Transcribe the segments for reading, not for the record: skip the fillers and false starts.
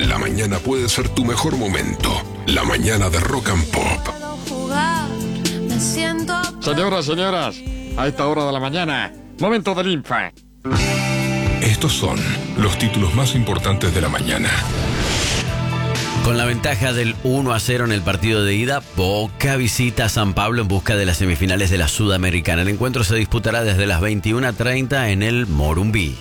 La mañana puede ser tu mejor momento. La mañana de Rock and Pop. Señoras, a esta hora de la mañana, momento del Infa. Estos son los títulos más importantes de la mañana. Con la ventaja del 1-0 en el partido de ida, Boca visita a San Pablo en busca de las semifinales de la Sudamericana. El encuentro se disputará desde las 21:30 en el Morumbí.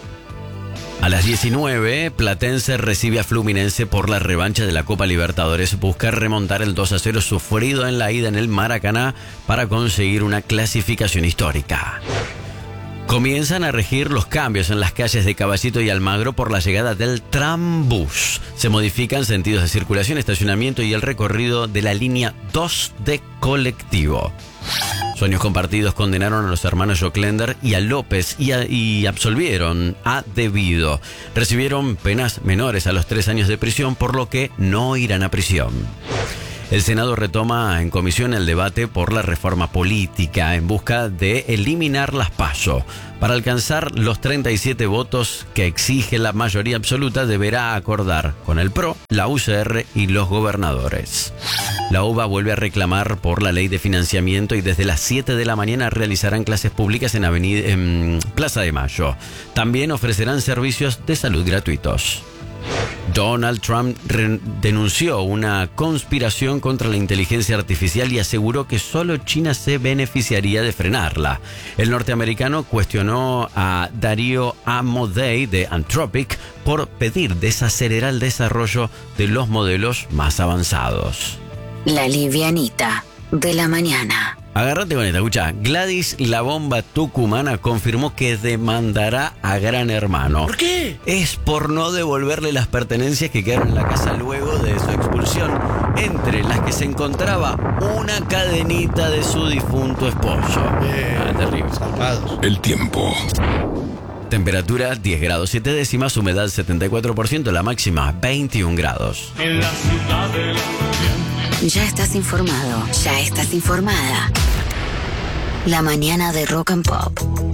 A las 19, Platense recibe a Fluminense por la revancha de la Copa Libertadores. Busca remontar el 2-0 sufrido en la ida en el Maracaná para conseguir una clasificación histórica. Comienzan a regir los cambios en las calles de Caballito y Almagro por la llegada del Trambús. Se modifican sentidos de circulación, estacionamiento y el recorrido de la línea 2 de colectivo. Sueños Compartidos condenaron a los hermanos Joclender y a López y absolvieron a Debido. Recibieron penas menores a los 3 años de prisión, por lo que no irán a prisión. El Senado retoma en comisión el debate por la reforma política en busca de eliminar las PASO. Para alcanzar los 37 votos que exige la mayoría absoluta, deberá acordar con el PRO, la UCR y los gobernadores. La UBA vuelve a reclamar por la ley de financiamiento y desde las 7 de la mañana realizarán clases públicas en Plaza de Mayo. También ofrecerán servicios de salud gratuitos. Donald Trump denunció una conspiración contra la inteligencia artificial y aseguró que solo China se beneficiaría de frenarla. El norteamericano cuestionó a Darío Amodei de Anthropic por pedir desacelerar el desarrollo de los modelos más avanzados. La livianita de la mañana. Agárrate con esta, escucha. Gladys la bomba tucumana confirmó que demandará a Gran Hermano. ¿Por qué? Es por no devolverle las pertenencias que quedaron en la casa luego de su expulsión, entre las que se encontraba una cadenita de su difunto esposo. Terrible. Salvados. El tiempo. Temperatura 10 grados 7 décimas, humedad 74%, la máxima 21 grados. En la ciudad de la... Ya estás informado, ya estás informada. La mañana de Rock and Pop.